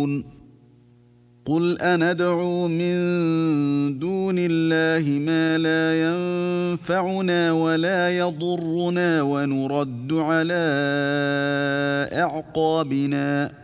يعلمون قل أندعو من دون الله ما لا ينفعنا ولا يضرنا ونرد على أعقابنا